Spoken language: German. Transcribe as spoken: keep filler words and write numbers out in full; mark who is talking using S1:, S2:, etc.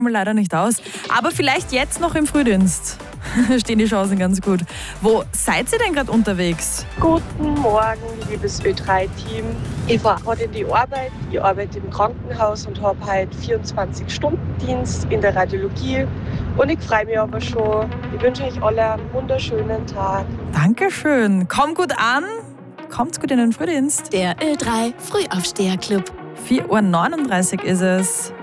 S1: mal leider nicht aus. Aber vielleicht jetzt noch im Frühdienst. Stehen die Chancen ganz gut. Wo seid ihr denn gerade unterwegs?
S2: Guten Morgen, liebes Ö drei Team. Ich fahre heute in die Arbeit. Ich arbeite im Krankenhaus und habe heute vierundzwanzig-Stunden-Dienst in der Radiologie. Und ich freue mich aber schon. Ich wünsche euch alle einen wunderschönen Tag.
S1: Dankeschön. Komm gut an. Kommt gut in den Frühdienst.
S3: Der Ö drei Frühaufsteher-Club.
S1: vier Uhr neununddreißig ist es.